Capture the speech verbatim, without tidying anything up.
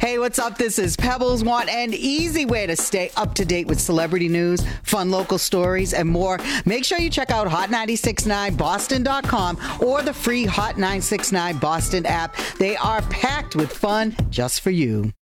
Hey, what's up? This is Pebbles. Want an easy way to stay up to date with celebrity news, fun local stories, and more? Make sure you check out hot nine six nine boston dot com or the free Hot nine six nine Boston app. They are packed with fun just for you.